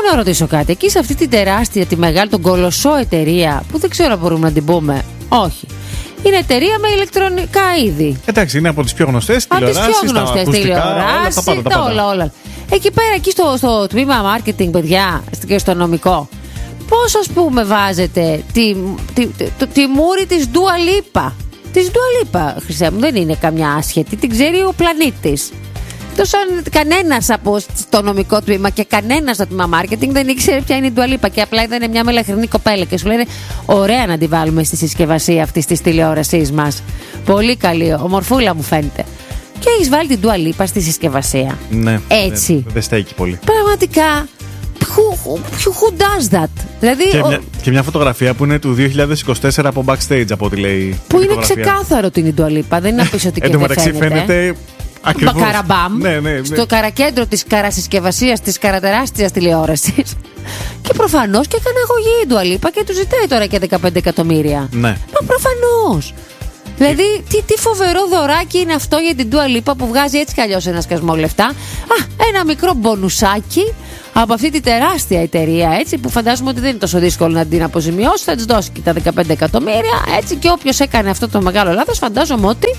να ρωτήσω κάτι. Εκεί σε αυτή την τεράστια, τη μεγάλη, τον κολοσσό εταιρεία, που δεν ξέρω αν μπορούμε να την πούμε. Όχι. Είναι εταιρεία με ηλεκτρονικά είδη. Εντάξει, είναι από τις πιο γνωστές τηλεοράσεις. Από τις πιο γνωστές τηλεοράσεις. Όλα. Εκεί πέρα, εκεί στο τμήμα marketing, παιδιά, και στο νομικό. Πώς, ας πούμε, βάζετε τη μούρη της Dua Lipa. Της Dua Lipa, Χρυσέ μου, δεν είναι καμιά άσχετη. Την ξέρει ο πλανήτης. Τόσο κανένας από το νομικό τμήμα και κανένας στο τμήμα marketing δεν ήξερε ποια είναι η Dua Lipa. Και απλά ήταν μια μελαχρινή κοπέλα. Και σου λένε, ωραία να τη βάλουμε στη συσκευασία αυτής της τηλεόρασής μας. Πολύ καλή, ομορφούλα μου φαίνεται. Και έχεις βάλει την Dua Lipa στη συσκευασία. Ναι. Έτσι. Δεν στέκει πολύ. Πραγματικά. Who does that? Δηλαδή, και μια φωτογραφία που είναι του 2024 από backstage, από ό,τι λέει. Που είναι ξεκάθαρο ότι είναι η Dua Lipa. Δεν είναι να πεις ότι και δεν φαίνεται. Ακριβώς. Μπακαραμπάμ. Ναι. Στο καρακέντρο της καρασυσκευασίας της καρατεράστιας τηλεόρασης. Και προφανώς και έκανε αγωγή η Dua Lipa και του ζητάει τώρα και 15 εκατομμύρια. Ναι. Μα προφανώς. Δηλαδή, τι φοβερό δωράκι είναι αυτό για την Dua Lipa που βγάζει έτσι κι αλλιώς ένα σκασμό λεφτά. Ένα μικρό μπονουσάκι από αυτή τη τεράστια εταιρεία, έτσι, που φαντάζομαι ότι δεν είναι τόσο δύσκολο να την αποζημιώσει. Θα της δώσει και τα 15 εκατομμύρια. Έτσι, και όποιος έκανε αυτό το μεγάλο λάθος, φαντάζομαι ότι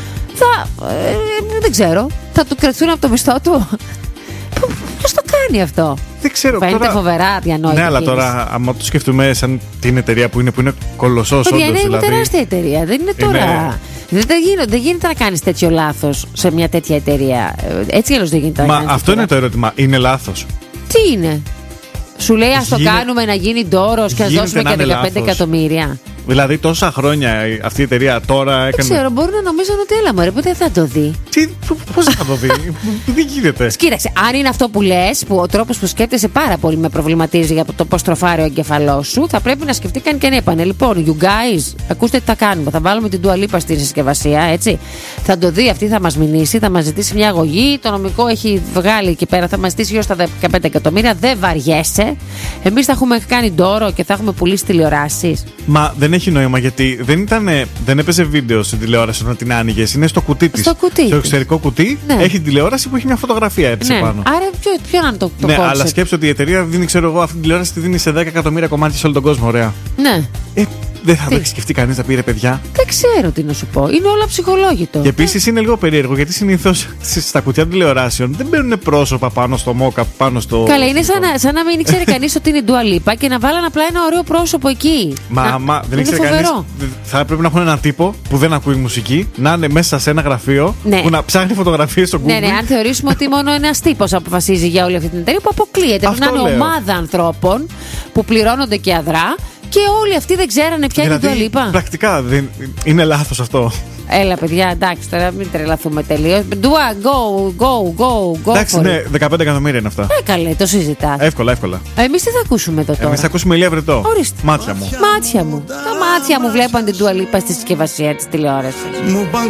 δεν ξέρω, θα του κρατηθούν από το μισθό του. Πώς το κάνει αυτό? Δεν ξέρω. Φαίνεται φοβερά διανόητο. Ναι, αλλά τώρα, άμα το σκεφτούμε σαν την εταιρεία που είναι κολοσσός, όντως. Είναι δηλαδή, τεράστια εταιρεία. Δεν είναι τώρα. Δεν γίνεται να κάνεις τέτοιο λάθος σε μια τέτοια εταιρεία. Έτσι αλλιώς δεν γίνεται. Μα αυτό είναι το ερώτημα. Είναι λάθος? Τι είναι? Σου λέει ας το κάνουμε να γίνει ντόρος και ας δώσουμε και 15 εκατομμύρια. Δηλαδή τόσα χρόνια αυτή η εταιρεία τώρα έκανε. Δεν ξέρω, μπορεί να νομίζουν ότι έλα μωρέ, ποτέ θα το δει. Πώς θα το δει? Δεν γίνεται. Κοίταξε, αν είναι αυτό που λες, που ο τρόπος που σκέφτεσαι πάρα πολύ με προβληματίζει για το πώς τροφάρει ο εγκεφαλός σου, θα πρέπει να σκεφτεί καν και να είπανε. Λοιπόν, you guys, ακούστε τι θα κάνουμε. Θα βάλουμε την Dua Lipa στη συσκευασία, έτσι. Θα το δει, αυτή θα μας μηνύσει, θα μας ζητήσει μια αγωγή. Το νομικό έχει βγάλει εκεί πέρα, θα μας ζητήσει γύρω στα 15 εκατομμύρια. Δεν βαριέσαι. Εμείς θα έχουμε κάνει ντόρο και θα έχουμε πουλήσει τηλεοράσεις. Μα δεν έχει νόημα γιατί δεν έπαιζε βίντεο στην τηλεόραση όταν την άνοιγες. Είναι στο κουτί της. Στο εξωτερικό κουτί έχει τηλεόραση που έχει μια φωτογραφία έτσι πάνω. Άρα ποιο να το Ναι, αλλά σκέψτε ότι η εταιρεία δίνει, ξέρω εγώ, αυτή την τηλεόραση τη δίνει σε 10 εκατομμύρια κομμάτια σε όλο τον κόσμο. Ωραία. Ναι. Δεν θα το έχει σκεφτεί κανείς να πει ρε παιδιά? Δεν ξέρω τι να σου πω. Είναι όλα ψυχολόγητο. Και επίσης είναι λίγο περίεργο γιατί συνήθως στα κουτιά τηλεοράσεων δεν μπαίνουν πρόσωπα πάνω στο mock-up, πάνω στο. Καλά, είναι σαν να μην ήξερε κανείς ότι είναι η Dua Lipa και να βάλανε απλά ένα ωραίο πρόσωπο εκεί. Μα δεν ήξερε κανείς. Θα πρέπει να έχουν έναν τύπο που δεν ακούει μουσική, να είναι μέσα σε ένα γραφείο που να ψάχνει φωτογραφίες στο Google. Ναι, αν θεωρήσουμε ότι μόνο ένας τύπος αποφασίζει για όλη αυτή την εταιρεία που αποκλείεται. Να είναι ομάδα ανθρώπων που πληρώνονται και αδρά. Και όλοι αυτοί δεν ξέρανε ποια είναι η Dua Lipa. Πρακτικά είναι λάθος αυτό. Έλα, παιδιά, εντάξει, τώρα μην τρελαθούμε τελείως. Dua, go. Εντάξει, ναι, 15 εκατομμύρια είναι αυτά. Καλέ, το συζητάς. Εύκολα. Εμείς τι θα ακούσουμε εδώ τώρα? Εμείς θα ακούσουμε Ηλία Βρετό. Ορίστε. Μάτια μου. Τα μάτια μου βλέπαν την Dua Lipa στη συσκευασία της τηλεόρασης.